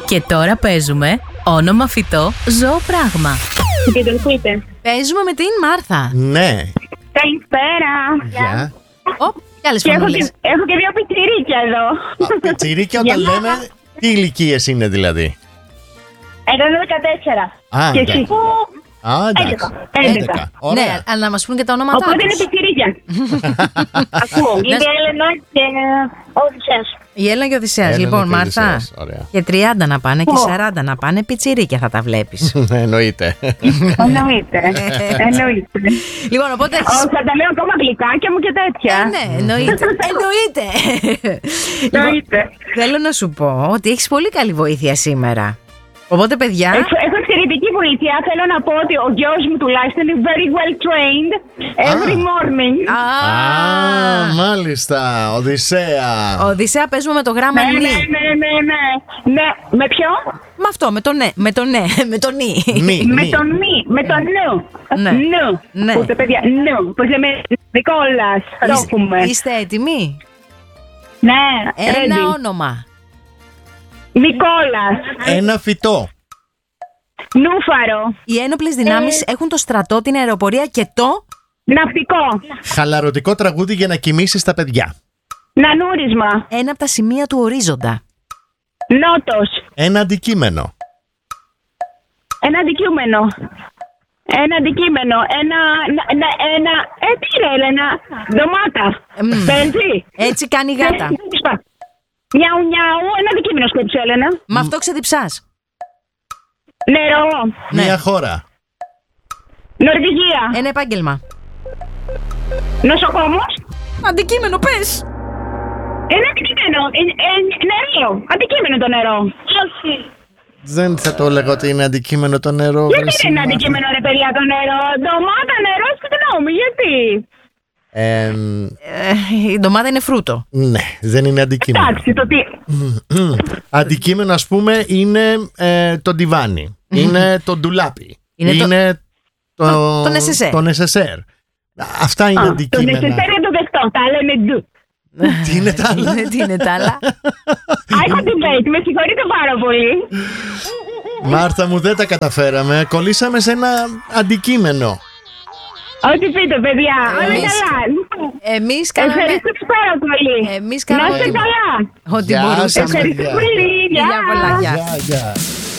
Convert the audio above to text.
Και τώρα παίζουμε όνομα φυτό, ζώο, πράγμα. Παίζουμε με την Μάρθα. Ναι. Καλησπέρα. Γεια. Και άλλες Και φωνούλες. έχω και δύο πιτσιρίκια εδώ. Πιτσιρίκια όταν λέμε, τι ηλικίες είναι δηλαδή? Εδώ είναι 14. Α, Και εσύ? εντάξει. Α, εντάξει. 11. 11. Ωραία. Ναι, αλλά να μας πούν και τα ονόματά Οπότε είναι τους. πιτσιρίκια. Ακούω. Είναι η Έλενα και ο Οδυσσέας. Η Έλληνα και ο Οδυσσέας. Έλληνα Λοιπόν, και Μάρθα, Οδυσσέας, ωραία. και 30 να πάνε και 40 να πάνε, πιτσιρίκια θα τα βλέπεις. Εννοείται. Εννοείται. Εννοείται. Λοιπόν, οπότε Όχι, θα τα λέω ακόμα γλυκάκια μου και τέτοια. Ναι, εννοείται. Εννοείται. Εννοείται. Θέλω να σου πω ότι έχεις πολύ καλή βοήθεια σήμερα. Οπότε, παιδιά. Έχω εξαιρετική βοήθεια. Θέλω να πω ότι ο γιος μου τουλάχιστον είναι very well trained every morning. Α, μάλιστα. Οδυσσέα. Οδυσσέα, παίζουμε με το γράμμα Ναι, νι. ναι. Με ποιο? Με αυτό, με το ναι. Με το ναι. Με το νι. Με τον νι. Με τον νου. Ναι. Νου. Ναι. Ούτε παιδιά. Νου. Πώς λέμε, Νικόλας. Το έχουμε. Είστε έτοιμοι? Ναι. Ένα ready. όνομα. Νικόλας. Ένα φυτό. Νούφαρο. Οι ένοπλες δυνάμεις έχουν το στρατό, την αεροπορία και το. Ναυτικό. Χαλαρωτικό τραγούδι για να κοιμήσεις τα παιδιά. Νανούρισμα. Ένα από τα σημεία του ορίζοντα. Νότος. Ένα αντικείμενο. Ένα αντικείμενο. Ένα αντικείμενο. Τι είναι, Έλενα. Ντομάτα. Παίζει. Έτσι κάνει η γάτα. Μιαου, μιαου. Ένα αντικείμενο σκέψη, Έλενα. Με αυτό ξεδιψάς. Νερό. Μια χώρα. Νορβηγία. Ένα επάγγελμα. Νοσοκόμος. Αντικείμενο, πες. Ένα αντικείμενο. Νερό. Αντικείμενο το νερό. Όχι. Δεν θα το έλεγα ότι είναι αντικείμενο το νερό. Γιατί βρε, δεν είναι Μάρθα. αντικείμενο, ρε παιδιά, το νερό. Ντομάτα, νερό, συγγνώμη, γιατί? Η ντομάτα είναι φρούτο. Ναι, δεν είναι αντικείμενο. Εντάξει, το τι. Αντικείμενο, ας πούμε, είναι το ντιβάνι. Είναι το ντουλάπι. Είναι το το νεσεσέρ. Το νεσεσέρ. Αυτά είναι Το αντικείμενα. νεσεσέρ δεν το δεχτώ, τα λένε ντου. Τι είναι τα άλλα? Τι είναι τα άλλα. Έχω debate, με συγχωρείτε πάρα πολύ. Μάρθα μου, δεν τα καταφέραμε. Κολλήσαμε σε ένα αντικείμενο. Ό,τι πείτε, παιδιά, όλα Εμείς- καλά. Εμείς κάναμε Ευχαριστώ πάρα πολύ. Εμείς Να κάναμε είστε καλά. ό,τι Γεια μπορούσαμε. σας, Ευχαριστώ παιδιά. πολύ. Γεια πολλά, γεια. Γεια, γεια.